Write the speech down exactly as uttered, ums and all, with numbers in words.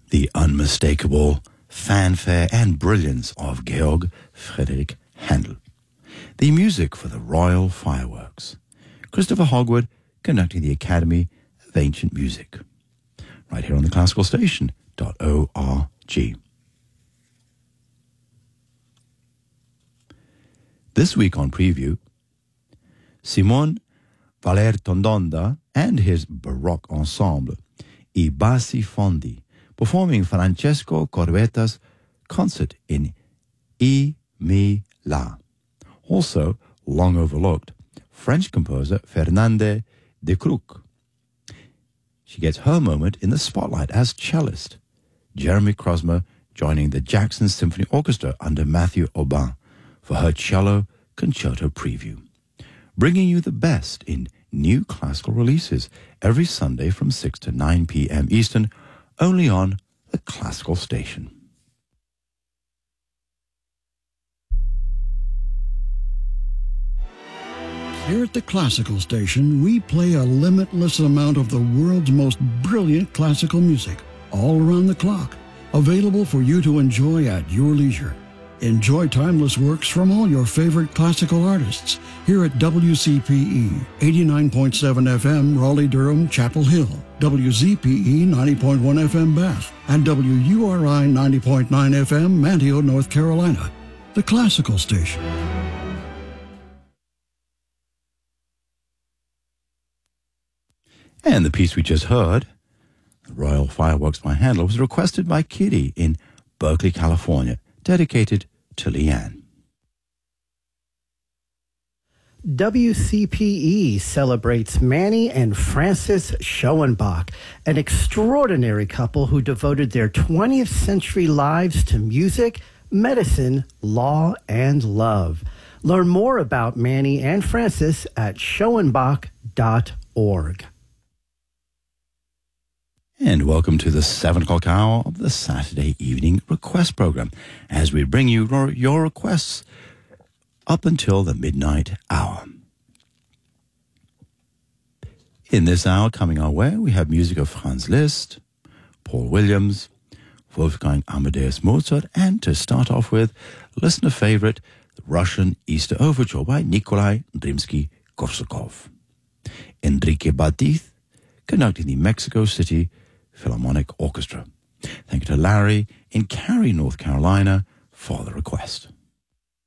the unmistakable fanfare and brilliance of Georg Friedrich Handel. The music for the Royal Fireworks. Christopher Hogwood conducting the Academy of Ancient Music. Right here on the classical station dot org. This week on Preview, Simon Valer Tondonda and his Baroque ensemble, I Bassi Fondi, performing Francesco Corvetta's concert in I Mi La. Also, long overlooked, French composer Fernande de Crook. She gets her moment in the spotlight as cellist. Jeremy Krosmer joining the Jackson Symphony Orchestra under Matthew Aubin for her cello concerto preview. Bringing you the best in new classical releases every Sunday from six to nine p.m. Eastern, only on the Classical Station. Here at the Classical Station, we play a limitless amount of the world's most brilliant classical music, all around the clock, available for you to enjoy at your leisure. Enjoy timeless works from all your favorite classical artists here at W C P E eighty-nine point seven F M Raleigh-Durham Chapel Hill, W Z P E ninety point one F M Bath, and W U R I ninety point nine F M Manteo, North Carolina. The Classical Station. And the piece we just heard, Royal Fireworks by Handel, was requested by Kitty in Berkeley, California, dedicated to Leanne. W C P E celebrates Manny and Frances Schoenbach, an extraordinary couple who devoted their twentieth century lives to music, medicine, law, and love. Learn more about Manny and Frances at schoenbach dot org. And welcome to the seven o'clock hour of the Saturday Evening Request Program, as we bring you your requests up until the midnight hour. In this hour coming our way, we have music of Franz Liszt, Paul Williams, Wolfgang Amadeus Mozart, and to start off with, listener favorite, the Russian Easter Overture by Nikolai Rimsky-Korsakov. Enrique Batiz conducting the Mexico City Philharmonic Orchestra. Thank you to Larry in Cary, North Carolina, for the request.